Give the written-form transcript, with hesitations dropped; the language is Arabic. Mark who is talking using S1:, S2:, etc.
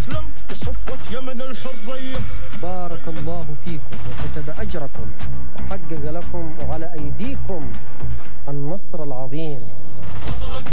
S1: أسلم بصفوة يمن الحرية.
S2: بارك الله فيكم وكتب أجركم وحقق لكم وعلى أيديكم النصر العظيم.